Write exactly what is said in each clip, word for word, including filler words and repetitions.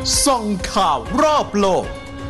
ส่องข่าวรอบโลก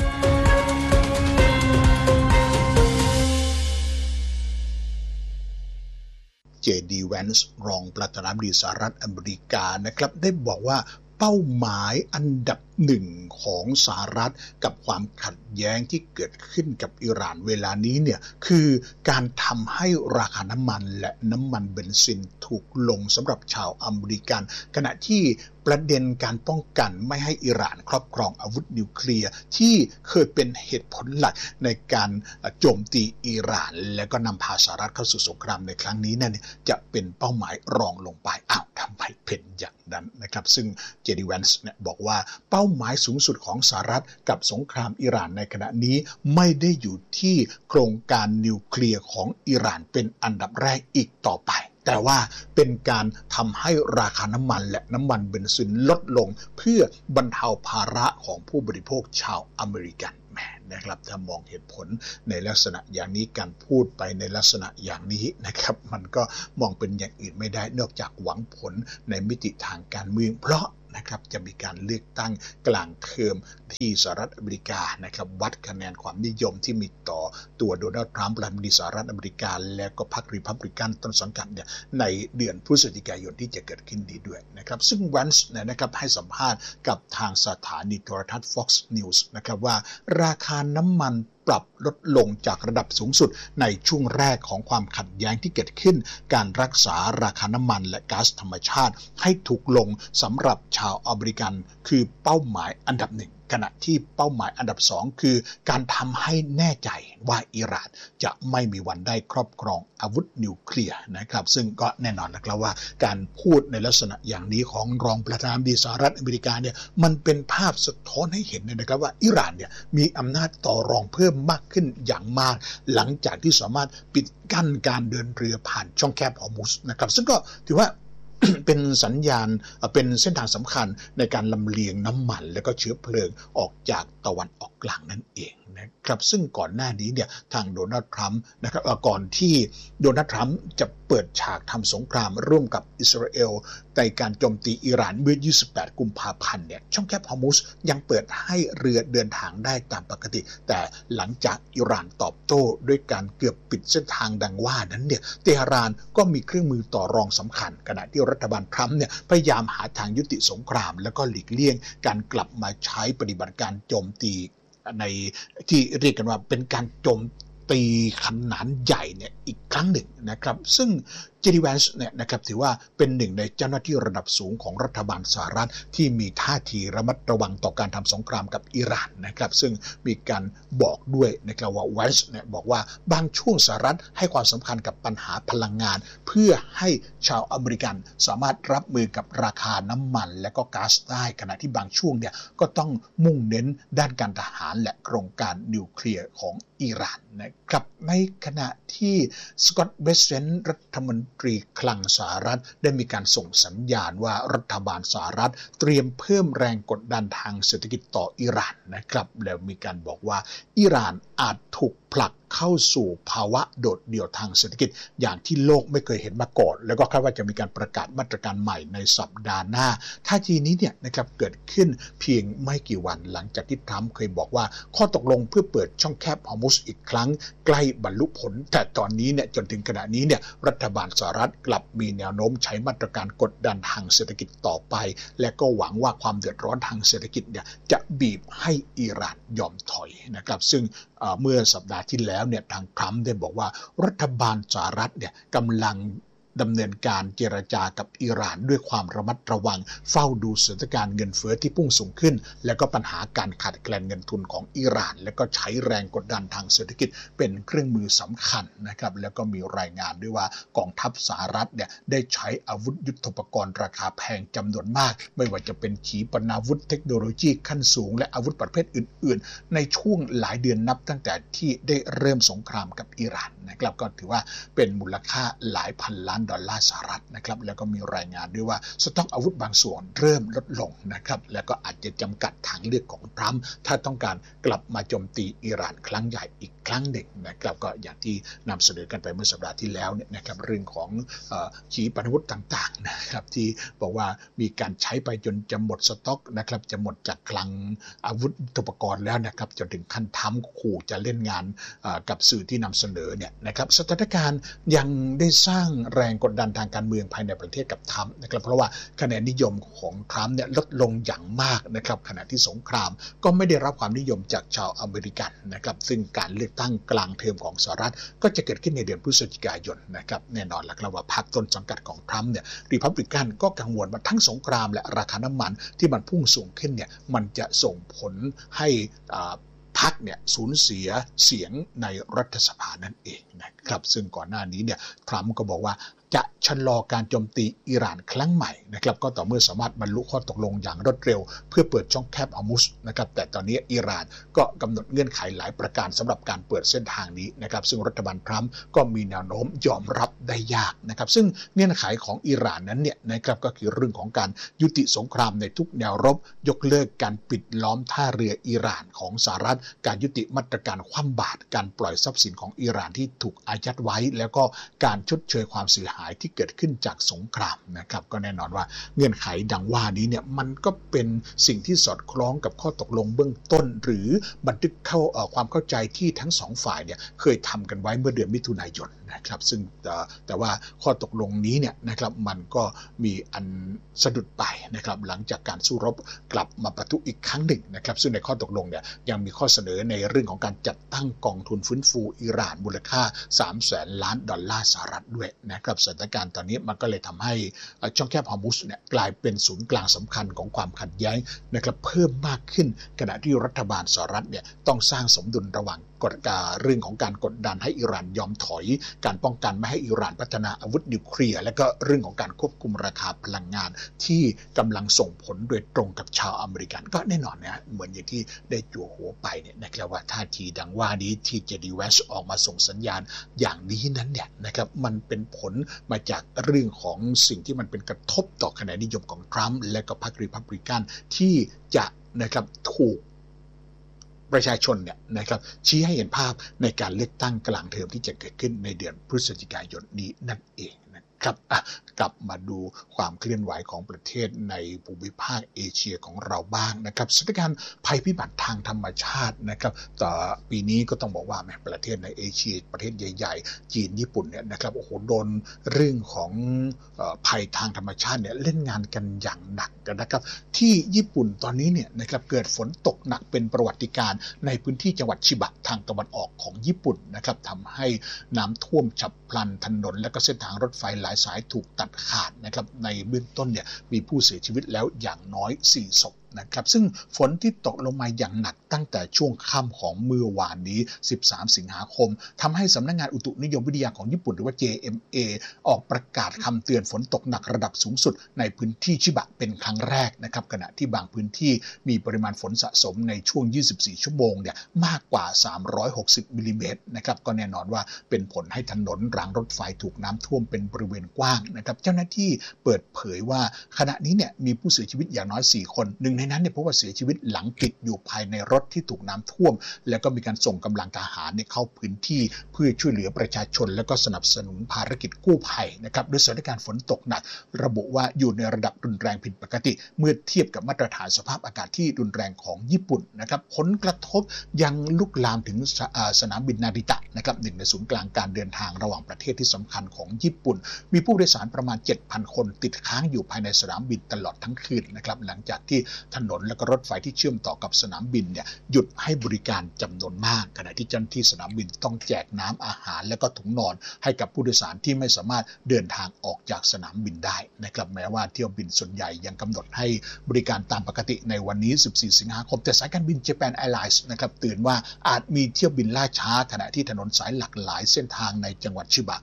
เจ ดี Vance รองประธานาธิบดีสหรัฐอเมริกานะครับได้บอกว่าเป้าหมายอันดับหนึ่งของสหรัฐกับความขัดแย้งที่เกิดขึ้นกับอิหร่านเวลานี้เนี่ยคือการทำให้ราคาน้ำมันและน้ำมันเบนซินถูกลงสำหรับชาวอเมริกันขณะที่ประเด็นการป้องกันไม่ให้อิหร่านครอบครองอาวุธนิวเคลียร์ที่เคยเป็นเหตุผลหลักในการโจมตีอิหร่านและก็นำพาสหรัฐเข้าสู่สงครามในครั้งนี้นั่นจะเป็นเป้าหมายรองลงไปอ้าวทำไมเป็นอย่างนั้นนะครับซึ่งเจ ดี Vance เนี่ยบอกว่าเป้าหมายสูงสุดของสหรัฐกับสงครามอิหร่านในขณะนี้ไม่ได้อยู่ที่โครงการนิวเคลียร์ของอิหร่านเป็นอันดับแรกอีกต่อไปแต่ว่าเป็นการทำให้ราคาน้ำมันและน้ำมันเบนซินลดลงเพื่อบรรเทาภาระของผู้บริโภคชาวอเมริกันแหมนะครับถ้ามองเหตุผลในลักษณะอย่างนี้การพูดไปในลักษณะอย่างนี้นะครับมันก็มองเป็นอย่างอื่นไม่ได้นอกจากหวังผลในมิติทางการเมืองเพราะนะครับจะมีการเลือกตั้งกลางเทอมที่สหรัฐอเมริกานะครับวัดคะแนนความนิยมที่มีต่อตัวโดนัลด์ทรัมป์ประธานาธิบดีสหรัฐอเมริกาและก็พรรครีพับลิกันต้นสังกัดเนี่ยในเดือนพฤศจิกายนที่จะเกิดขึ้นดีด้วยนะครับซึ่งวันส์เนี่ยนะครับให้สัมภาษณ์กับทางสถานีโทรทัศน์ Fox News นะครับว่าราคาน้ำมันปรับลดลงจากระดับสูงสุดในช่วงแรกของความขัดแย้งที่เกิดขึ้นการรักษาราคาน้ำมันและก๊าซธรรมชาติให้ถูกลงสำหรับชาวอเมริกันคือเป้าหมายอันดับหนึ่งขณะที่เป้าหมายอันดับสองคือการทำให้แน่ใจว่าอิหร่านจะไม่มีวันได้ครอบครองอาวุธนิวเคลียร์นะครับซึ่งก็แน่นอนแล้วว่าการพูดในลักษณะอย่างนี้ของรองประธานาธิบดีสหรัฐอเมริกาเนี่ยมันเป็นภาพสะท้อนให้เห็นนะครับว่าอิหร่านเนี่ยมีอำนาจต่อรองเพิ่มมากขึ้นอย่างมากหลังจากที่สามารถปิดกั้นการเดินเรือผ่านช่องแคบฮอร์มุซนะครับซึ่งก็ถือว่า เป็นสัญญาณเป็นเส้นทางสำคัญในการลำเลียงน้ำมันและก็เชื้อเพลิงออกจากตะวันออกกลางนั่นเองนะครับซึ่งก่อนหน้านี้เนี่ยทางโดนัลด์ทรัมป์นะครับก่อนที่โดนัลด์ทรัมป์จะเปิดฉากทำสงครามร่วมกับอิสราเอลในการโจมตีอิหร่านเมื่อยี่สิบแปดกุมภาพันธ์เนี่ยช่องแคบฮอร์มุซยังเปิดให้เรือเดินทางได้ตามปกติแต่หลังจากอิหร่านตอบโต้ด้วยการเกือบปิดเส้นทางดังว่านั้นเนี่ยเตหะรานก็มีเครื่องมือต่อรองสำคัญขณะที่รัฐบาลทรัมป์เนี่ยพยายามหาทางยุติสงครามแล้วก็หลีกเลี่ยงการกลับมาใช้ปฏิบัติการโจมตีในที่เรียกกันว่าเป็นการโจมตีขนาดใหญ่เนี่ยอีกครั้งหนึ่งนะครับซึ่งเจ ดี Vance เนี่ยนะครับถือว่าเป็นหนึ่งในเจ้าหน้าที่ระดับสูงของรัฐบาลสหรัฐที่มีท่าทีระมัดระวังต่อการทำสงครามกับอิหร่านนะครับซึ่งมีการบอกด้วยนะครับว่า Vance เนี่ยบอกว่าบางช่วงสหรัฐให้ความสำคัญกับปัญหาพลังงานเพื่อให้ชาวอเมริกันสามารถรับมือกับราคาน้ำมันและก็ก๊าซได้ขณะที่บางช่วงเนี่ยก็ต้องมุ่งเน้นด้านการทหารและโครงการนิวเคลียร์ของอิหร่านนะครับในขณะที่สกอตต์ เบสเซนต์รัฐมนตรีคลังสหรัฐได้มีการส่งสัญญาณว่ารัฐบาลสหรัฐเตรียมเพิ่มแรงกดดันทางเศรษฐกิจต่ออิหร่านนะครับแล้วมีการบอกว่าอิหร่านอาจถูกผลักเข้าสู่ภาวะโดดเดี่ยวทางเศรษฐกิจอย่างที่โลกไม่เคยเห็นมาก่อนแล้วก็คาดว่าจะมีการประกาศมาตรการใหม่ในสัปดาห์หน้าท่าทีนี้เนี่ยนะครับเกิดขึ้นเพียงไม่กี่วันหลังจากที่ทรัมป์เคยบอกว่าข้อตกลงเพื่อเปิดช่องแคบฮอร์มุซอีกครั้งใกล้บรรลุผลแต่ตอนนี้เนี่ยจนถึงขณะนี้เนี่ยรัฐบาลสหรัฐกลับมีแนวโน้มใช้มาตรการกดดันทางเศรษฐกิจต่อไปและก็หวังว่าความเดือดร้อนทางเศรษฐกิจเนี่ยจะบีบให้อิหร่านยอมถอยนะครับซึ่งเมื่อสัปดาห์ที่แล้วเนี่ยทางทรัมป์ได้บอกว่ารัฐบาลสหรัฐเนี่ยกำลังดำเนินการเจรจากับอิหร่านด้วยความระมัดระวังเฝ้าดูสถานการณ์เงินเฟ้อที่พุ่งสูงขึ้นและก็ปัญหาการขาดแคลนเงินทุนของอิหร่านและก็ใช้แรงกดดันทางเศรษฐกิจเป็นเครื่องมือสำคัญนะครับแล้วก็มีรายงานด้วยว่ากองทัพสหรัฐเนี่ยได้ใช้อาวุธยุทโธปกรณ์ราคาแพงจำนวนมากไม่ว่าจะเป็นขีปนาวุธเทคโนโลยีขั้นสูงและอาวุธประเภทอื่นๆในช่วงหลายเดือนนับตั้งแต่ที่ได้เริ่มสงครามกับอิหร่านนะครับก็ถือว่าเป็นมูลค่าหลายพันล้านดอลลาร์สหรัฐนะครับแล้วก็มีรายงานด้วยว่าสต็อกอาวุธบางส่วนเริ่มลดลงนะครับแล้วก็อาจจะจำกัดทางเลือกของทรัมป์ถ้าต้องการกลับมาโจมตีอิหร่านครั้งใหญ่อีกครั้งหนึ่งนะครับก็อย่างที่นำเสนอกันไปเมื่อสัปดาห์ที่แล้วเนี่ยนะครับเรื่องของขีปนาวุธต่างๆนะครับที่บอกว่ามีการใช้ไปจนจะหมดสต็อกนะครับจะหมดจากคลังอาวุธอุปกรณ์แล้วนะครับจนถึงขั้นทำขู่จะเล่นงานกับสื่อที่นำเสนอเนี่ยนะครับสถานการณ์ยังได้สร้างแรงกดดันทางการเมืองภายในประเทศกับทรัมป์นะครับเพราะว่าคะแนนนิยมของทรัมป์เนี่ยลดลงอย่างมากนะครับขณะที่สงครามก็ไม่ได้รับความนิยมจากชาวอเมริกันนะครับซึ่งการเลือกตั้งกลางเทอมของสหรัฐก็จะเกิดขึ้นในเดือนพฤศจิกายนนะครับแน่นอนแล้วครับว่าพรรคต้นสังกัดของทรัมป์เนี่ยรีพับลิกันก็กังวลว่าทั้งสงครามและราคาน้ำมันที่มันพุ่งสูงขึ้นเนี่ยมันจะส่งผลให้พรรคเนี่ยสูญเสียเสียงในรัฐสภานั่นเองนะครับซึ่งก่อนหน้านี้เนี่ยทรัมป์ก็บอกว่าจะชะลอการโจมตีอิหร่านครั้งใหม่นะครับก็ต่อเมื่อสามารถบรรลุข้อตกลงอย่างรวดเร็วเพื่อเปิดช่องแคบฮอร์มุซนะครับแต่ตอนนี้อิหร่านก็กำหนดเงื่อนไขหลายประการสำหรับการเปิดเส้นทางนี้นะครับซึ่งรัฐบาลทรัมป์ก็มีแนวโน้มยอมรับได้ยากนะครับซึ่งเงื่อนไขของอิหร่านนั้นเนี่ยนะครับก็คือเรื่องของการยุติสงครามในทุกแนวรบยกเลิกการปิดล้อมท่าเรืออิหร่านของสหรัฐการยุติมาตรการคว่ำบาตรการปล่อยทรัพย์สินของอิหร่านที่ถูกอายัดไว้แล้วก็การชดเชยความเสียหายที่เกิดขึ้นจากสงครามนะครับก็แน่นอนว่าเงื่อนไขดังว่านี้เนี่ยมันก็เป็นสิ่งที่สอดคล้องกับข้อตกลงเบื้องต้นหรือบันทึกเข้าความเข้าใจที่ทั้งสองฝ่ายเนี่ยเคยทำกันไว้เมื่อเดือนมิถุนายนนะครับซึ่งแต่ว่าข้อตกลงนี้เนี่ยนะครับมันก็มีอันสะดุดไปนะครับหลังจากการสู้รบกลับมาปะทุอีกครั้งหนึ่งนะครับซึ่งในข้อตกลงเนี่ยยังมีข้อเสนอในเรื่องของการจัดตั้งกองทุนฟื้นฟูอิหร่านมูลค่าสามแสนล้านดอลลาร์สหรัฐด้วยนะครับสถานการณ์ตอนนี้มันก็เลยทำให้ช่องแคบฮอร์มุซเนี่ยกลายเป็นศูนย์กลางสำคัญของความขัดแย้งนะครับเพิ่มมากขึ้นขณะที่รัฐบาลสหรัฐเนี่ยต้องสร้างสมดุลระหว่างกฎการเรื่องของการกดดันให้อิหร่านยอมถอยการป้องกันไม่ให้อิหร่านพัฒนาอาวุธนิวเคลียร์และก็เรื่องของการควบคุมราคาพลังงานที่กำลังส่งผลโดยตรงกับชาวอเมริกันก็แน่นอนนะเหมือนอย่างที่ได้จั่วหัวไปเนี่ยนะครับว่าท่าทีดังว่านี้ที่เจดีแวชออกมาส่งสัญญาณอย่างนี้นั้นเนี่ยนะครับมันเป็นผลมาจากเรื่องของสิ่งที่มันเป็นกระทบต่อคะแนนนิยมของทรัมป์และก็พรรครีพับลิกันที่จะนะครับถูกประชาชนเนี่ยนะครับชี้ให้เห็นภาพในการเลือกตั้งกลางเทอมที่จะเกิดขึ้นในเดือนพฤศจิกายนนี้นั่นเองนะครับกลับมาดูความเคลื่อนไหวของประเทศในภูมิภาคเอเชียของเราบ้างนะครับสถานการณ์ภัยพิบัติทางธรรมชาตินะครับต่อปีนี้ก็ต้องบอกว่าแม้ประเทศในเอเชียประเทศใหญ่ๆจีนญี่ปุ่นเนี่ยนะครับโอ้โหโดนเรื่องของภัยทางธรรมชาติเนี่ยเล่นงานกันอย่างหนักกันนะครับที่ญี่ปุ่นตอนนี้เนี่ยนะครับเกิดฝนตกหนักเป็นประวัติการณ์ในพื้นที่จังหวัดชิบะทางตะวันออกของญี่ปุ่นนะครับทำให้น้ำท่วมฉับพลันถนนและก็เส้นทางรถไฟหลายสายถูกตัดขาดนะครับในเบื้องต้นเนี่ยมีผู้เสียชีวิตแล้วอย่างน้อยสี่ศพนะครับซึ่งฝนที่ตกลงมาอย่างหนักตั้งแต่ช่วงค่ำของเมื่อวานนี้สิบสามสิงหาคมทำให้สำนักงานอุตุนิยมวิทยาของญี่ปุ่นหรือว่า เจ เอ็ม เอ ออกประกาศคำเตือนฝนตกหนักระดับสูงสุดในพื้นที่ชิบะเป็นครั้งแรกนะครับขณะที่บางพื้นที่มีปริมาณฝนสะสมในช่วงยี่สิบสี่ชั่วโมงเนี่ยมากกว่าสามร้อยหกสิบมิลลิเมตรนะครับก็แน่นอนว่าเป็นผลให้ถนนรางรถไฟถูกน้ำท่วมเป็นบริเวณกว้างนะครับเจ้าหน้าที่เปิดเผยว่าขณะนี้เนี่ยมีผู้เสียชีวิตอย่างน้อยสี่คนหนึ่งในนั้นเนี่ยเพราะว่าเสียชีวิตหลังติดอยู่ภายในรถที่ถูกน้ำท่วมแล้วก็มีการส่งกำลังทหารเข้าพื้นที่เพื่อช่วยเหลือประชาชนและก็สนับสนุนภารกิจกู้ภัยนะครับด้วยสถานการณ์ฝนตกหนักระบุว่าอยู่ในระดับรุนแรงผิดปกติเมื่อเทียบกับมาตรฐานสภาพอากาศที่รุนแรงของญี่ปุ่นนะครับผลกระทบยังลุกลามถึงสนามบินนาริตะนะครับหนึ่งในศูนย์กลางการเดินทางระหว่างประเทศที่สำคัญของญี่ปุ่นมีผู้โดยสารประมาณ เจ็ดพัน คนติดค้างอยู่ภายในสนามบินตลอดทั้งคืนนะครับหลังจากที่ถนนและก็รถไฟที่เชื่อมต่อกับสนามบินเนี่ยหยุดให้บริการจำนวนมากขณะที่เจ้าหน้าที่สนามบินต้องแจกน้ำอาหารและก็ถุงนอนให้กับผู้โดยสารที่ไม่สามารถเดินทางออกจากสนามบินได้นะครับแม้ว่าเที่ยวบินส่วนใหญ่ยังกำหนดให้บริการตามปกติในวันนี้สิบสี่สิงหาคมแต่สายการบิน Japan Airlines นะครับเตือนว่าอาจมีเที่ยวบินล่าช้าขณะที่ถนนสายหลักหลายเส้นทางในจังหวัดชิบะ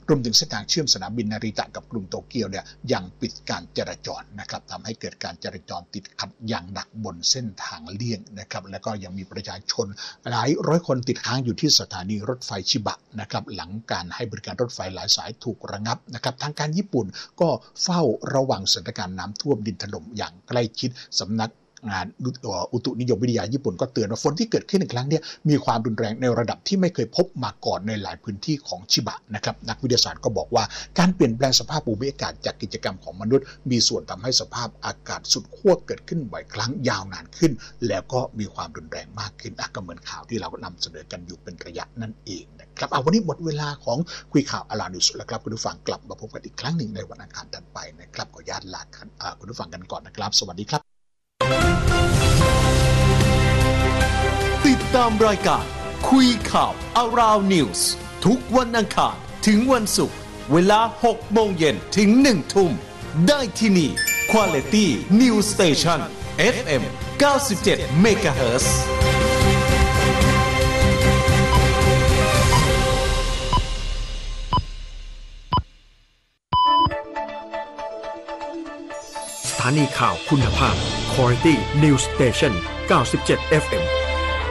รวมถึงเส้นทางเชื่อมสนามบินนาริตะกับกรุงโตเกียวเนี่ยยังปิดการจราจรนะครับทำให้เกิดการจราจรติดขัดอย่างหนักบนเส้นทางเลี่ยงนะครับแล้วก็ยังมีประชาชนหลายร้อยคนติดค้างอยู่ที่สถานีรถไฟชิบะนะครับหลังการให้บริการรถไฟหลายสายถูกระงับนะครับทางการญี่ปุ่นก็เฝ้าระวังสถานการณ์น้ำท่วมดินถล่มอย่างใกล้ชิดสำนักงานอุตุนิยมวิทยาญี่ปุ่นก็เตือนว่าฝนที่เกิดขึ้นในครั้งนี้มีความรุนแรงในระดับที่ไม่เคยพบมาก่อนในหลายพื้นที่ของชิบะนะครับนักวิทยาศาสตร์ก็บอกว่าการเปลี่ยนแปลงสภาพภูมิอากาศจากกิจกรรมของมนุษย์มีส่วนทำให้สภาพอากาศสุดขั้วเกิดขึ้นบ่อยครั้งยาวนานขึ้นแล้วก็มีความรุนแรงมากขึ้นก็เหมือนข่าวที่เรานำเสนอกันอยู่เป็นระยะนั่นเองนะครับเอาวันนี้หมดเวลาของคุยข่าวอารานิวส์แล้วครับคุณผู้ฟังกลับมาพบกันอีกครั้งหนึ่งในวันอังคารถัดไปนะครับขออนุญาตลาคุณผู้ฟังกันก่อนนะครับสวัสดีครับติดตามรายการคุยข่าว Around News ทุกวันอังคารถึงวันศุกร์เวลาหกโมงเย็นถึงหนึ่งทุ่มได้ที่นี่ Quality News Station เอฟ เอ็ม เก้าสิบเจ็ด เมกะเฮิรตซ์สถานีข่าวคุณภาพ Quality News Station เก้าสิบเจ็ด เอฟ เอ็ม